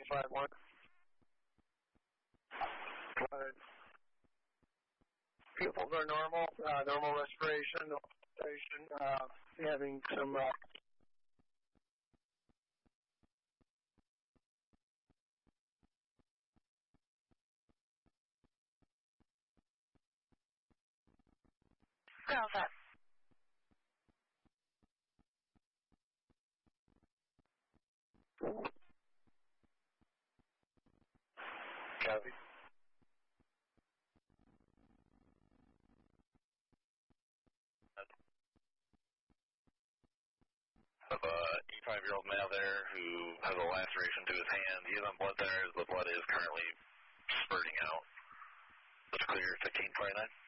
5-1. Pupils are normal, normal respiration, having some Girls up. Copy. Of a 85-year-old male there who has a laceration to his hand. He is on blood thinners. The blood is currently spurting out. It's clear, 1529.